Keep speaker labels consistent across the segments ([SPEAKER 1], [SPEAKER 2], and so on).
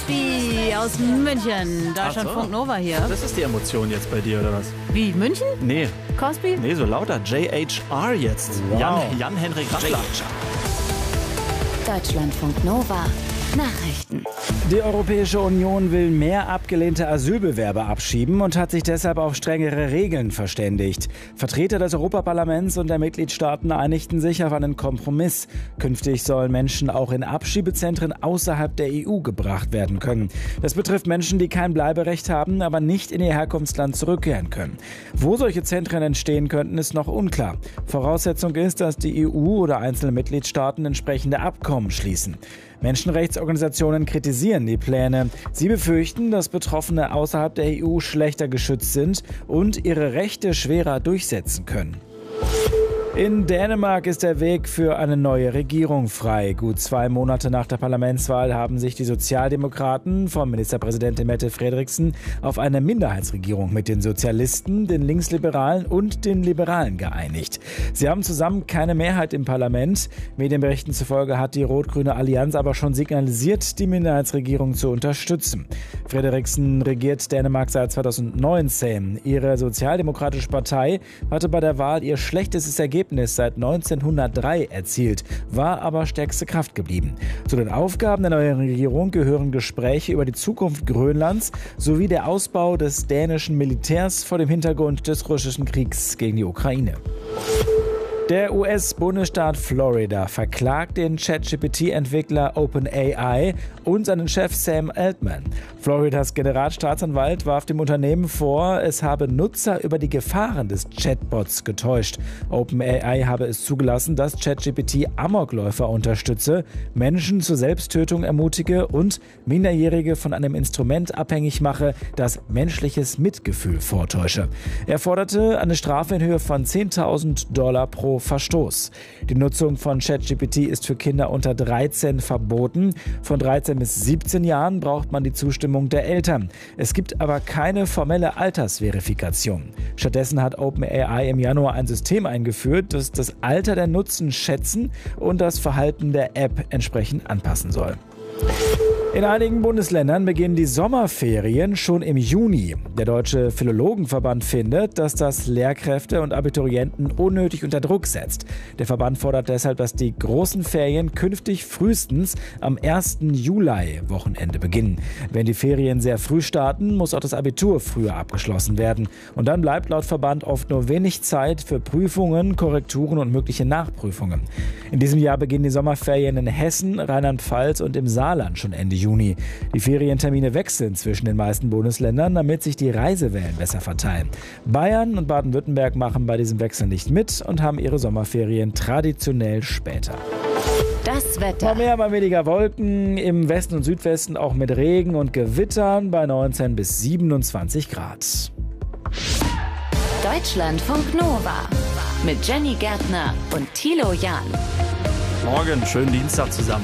[SPEAKER 1] Cosby aus München. Deutschlandfunk Nova hier.
[SPEAKER 2] Das ist die Emotion jetzt bei dir, oder was?
[SPEAKER 1] Wie, München?
[SPEAKER 2] Nee.
[SPEAKER 1] Cosby?
[SPEAKER 2] Nee, so lauter. JHR jetzt.
[SPEAKER 3] Wow.
[SPEAKER 2] Jan-Henrik Rattler.
[SPEAKER 4] Deutschlandfunk Nova. Nachrichten.
[SPEAKER 3] Die Europäische Union will mehr abgelehnte Asylbewerber abschieben und hat sich deshalb auf strengere Regeln verständigt. Vertreter des Europaparlaments und der Mitgliedstaaten einigten sich auf einen Kompromiss. Künftig sollen Menschen auch in Abschiebezentren außerhalb der EU gebracht werden können. Das betrifft Menschen, die kein Bleiberecht haben, aber nicht in ihr Herkunftsland zurückkehren können. Wo solche Zentren entstehen könnten, ist noch unklar. Voraussetzung ist, dass die EU oder einzelne Mitgliedstaaten entsprechende Abkommen schließen. Menschenrechtsorganisationen kritisieren die Pläne. Sie befürchten, dass Betroffene außerhalb der EU schlechter geschützt sind und ihre Rechte schwerer durchsetzen können. In Dänemark ist der Weg für eine neue Regierung frei. Gut 2 Monate nach der Parlamentswahl haben sich die Sozialdemokraten von Ministerpräsidentin Mette Frederiksen auf eine Minderheitsregierung mit den Sozialisten, den Linksliberalen und den Liberalen geeinigt. Sie haben zusammen keine Mehrheit im Parlament. Medienberichten zufolge hat die rot-grüne Allianz aber schon signalisiert, die Minderheitsregierung zu unterstützen. Frederiksen regiert Dänemark seit 2019. Ihre sozialdemokratische Partei hatte bei der Wahl ihr schlechtestes Ergebnis seit 1903 erzielt, war aber stärkste Kraft geblieben. Zu den Aufgaben der neuen Regierung gehören Gespräche über die Zukunft Grönlands sowie der Ausbau des dänischen Militärs vor dem Hintergrund des russischen Kriegs gegen die Ukraine. Der US-Bundesstaat Florida verklagt den ChatGPT-Entwickler OpenAI und seinen Chef Sam Altman. Floridas Generalstaatsanwalt warf dem Unternehmen vor, es habe Nutzer über die Gefahren des Chatbots getäuscht. OpenAI habe es zugelassen, dass ChatGPT Amokläufer unterstütze, Menschen zur Selbsttötung ermutige und Minderjährige von einem Instrument abhängig mache, das menschliches Mitgefühl vortäusche. Er forderte eine Strafe in Höhe von $10.000 pro Verstoß. Die Nutzung von ChatGPT ist für Kinder unter 13 verboten. Von 13 bis 17 Jahren braucht man die Zustimmung der Eltern. Es gibt aber keine formelle Altersverifikation. Stattdessen hat OpenAI im Januar ein System eingeführt, das das Alter der Nutzer schätzen und das Verhalten der App entsprechend anpassen soll. In einigen Bundesländern beginnen die Sommerferien schon im Juni. Der Deutsche Philologenverband findet, dass das Lehrkräfte und Abiturienten unnötig unter Druck setzt. Der Verband fordert deshalb, dass die großen Ferien künftig frühestens am 1. Juli-Wochenende beginnen. Wenn die Ferien sehr früh starten, muss auch das Abitur früher abgeschlossen werden. Und dann bleibt laut Verband oft nur wenig Zeit für Prüfungen, Korrekturen und mögliche Nachprüfungen. In diesem Jahr beginnen die Sommerferien in Hessen, Rheinland-Pfalz und im Saarland schon Ende Juni. Die Ferientermine wechseln zwischen den meisten Bundesländern, damit sich die Reisewellen besser verteilen. Bayern und Baden-Württemberg machen bei diesem Wechsel nicht mit und haben ihre Sommerferien traditionell später.
[SPEAKER 4] Das Wetter.
[SPEAKER 3] Mal mehr, mal weniger Wolken, im Westen und Südwesten auch mit Regen und Gewittern bei 19 bis 27 Grad.
[SPEAKER 4] Deutschlandfunk Nova mit Jenny Gärtner und Thilo Jahn.
[SPEAKER 2] Morgen, schönen Dienstag zusammen.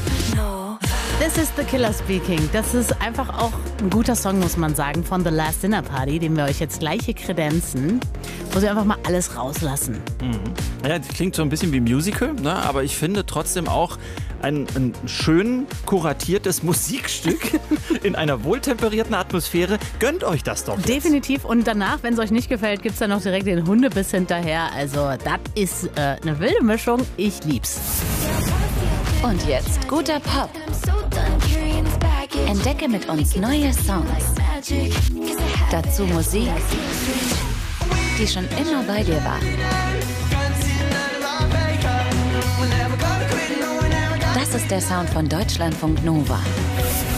[SPEAKER 1] This is the Killer Speaking. Das ist einfach auch ein guter Song, muss man sagen, von The Last Dinner Party, den wir euch jetzt gleich hier kredenzen, wo sie einfach mal alles rauslassen.
[SPEAKER 2] Ja, das klingt so ein bisschen wie Musical, ne? Aber ich finde trotzdem auch ein schön kuratiertes Musikstück in einer wohltemperierten Atmosphäre. Gönnt euch das doch jetzt.
[SPEAKER 1] Definitiv. Und danach, wenn es euch nicht gefällt, gibt es dann noch direkt den Hundebiss hinterher. Also das ist eine wilde Mischung. Ich lieb's.
[SPEAKER 4] Und jetzt guter Pop. Entdecke mit uns neue Songs. Dazu Musik, die schon immer bei dir war. Das ist der Sound von Deutschlandfunk Nova.